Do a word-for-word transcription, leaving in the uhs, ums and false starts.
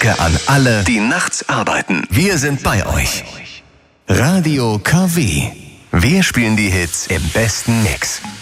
Danke an alle, die nachts arbeiten. Wir sind bei euch. Radio K W. Wir spielen die Hits im besten Mix.